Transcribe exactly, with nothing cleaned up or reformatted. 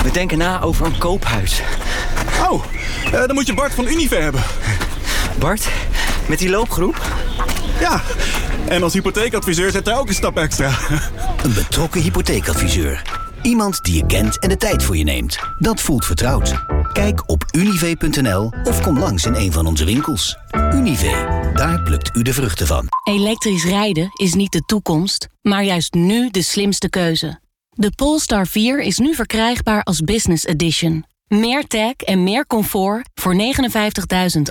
We denken na over een koophuis. Oh, uh, dan moet je Bart van Unive hebben. Bart, met die loopgroep? Ja, en als hypotheekadviseur zet hij ook een stap extra. Een betrokken hypotheekadviseur. Iemand die je kent en de tijd voor je neemt. Dat voelt vertrouwd. Kijk op unive punt n l of kom langs in een van onze winkels. Unive, daar plukt u de vruchten van. Elektrisch rijden is niet de toekomst, maar juist nu de slimste keuze. De Polestar vier is nu verkrijgbaar als Business Edition. Meer tech en meer comfort voor negenenvijftigduizend